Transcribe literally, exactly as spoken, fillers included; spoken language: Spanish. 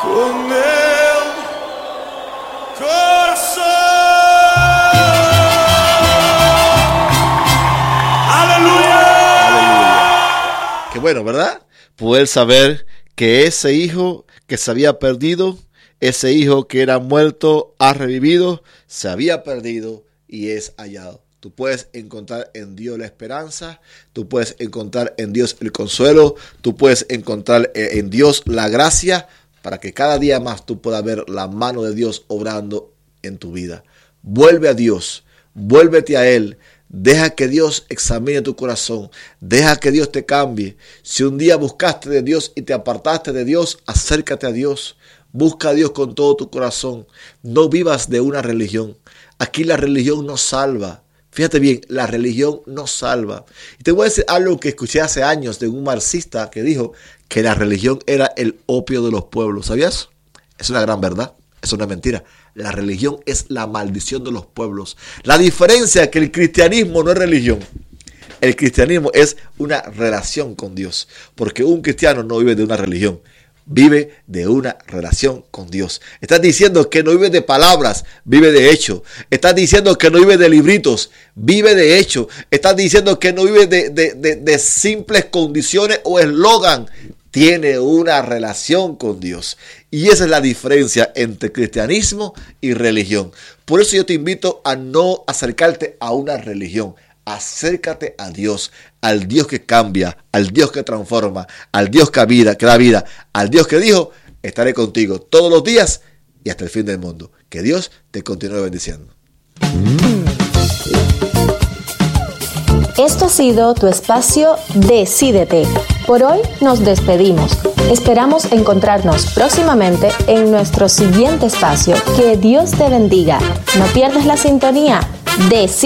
con el corazón. ¡Aleluya! Aleluya. Qué bueno, ¿verdad? Poder saber que ese hijo que se había perdido, ese hijo que era muerto, ha revivido, se había perdido y es hallado. Tú puedes encontrar en Dios la esperanza, tú puedes encontrar en Dios el consuelo, tú puedes encontrar en Dios la gracia para que cada día más tú puedas ver la mano de Dios obrando en tu vida. Vuelve a Dios, vuélvete a Él, deja que Dios examine tu corazón, deja que Dios te cambie. Si un día buscaste de Dios y te apartaste de Dios, acércate a Dios. Busca a Dios con todo tu corazón. No vivas de una religión. Aquí la religión no salva. Fíjate bien, la religión no salva. Y te voy a decir algo que escuché hace años de un marxista que dijo que la religión era el opio de los pueblos. ¿Sabías? Es una gran verdad. Es una mentira. La religión es la maldición de los pueblos. La diferencia es que el cristianismo no es religión. El cristianismo es una relación con Dios. Porque un cristiano no vive de una religión. Vive de una relación con Dios. Estás diciendo que no vive de palabras, vive de hecho. Estás diciendo que no vive de libritos, vive de hecho. Estás diciendo que no vive de, de, de, de simples condiciones o eslogan. Tiene una relación con Dios. Y esa es la diferencia entre cristianismo y religión. Por eso yo te invito a no acercarte a una religión. Acércate a Dios, al Dios que cambia, al Dios que transforma, al Dios que da vida, que da vida, al Dios que dijo, estaré contigo todos los días y hasta el fin del mundo. Que Dios te continúe bendiciendo. Esto ha sido tu espacio Decídete. Por hoy nos despedimos. Esperamos encontrarnos próximamente en nuestro siguiente espacio. Que Dios te bendiga. No pierdas la sintonía. Decídete.